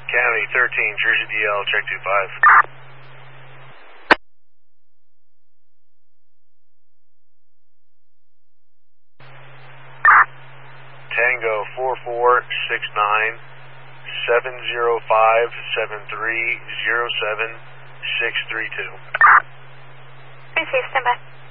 County 13, Jersey DL, check 25. Tango 4469 705 7307632. Receive, stand by.